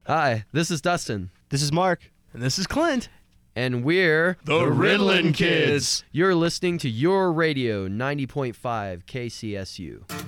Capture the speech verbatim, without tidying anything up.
Hi, this is Dustin. This is Mark. And this is Clint. And we're The Ritalin Kids. You're listening to Your Radio ninety point five K C S U.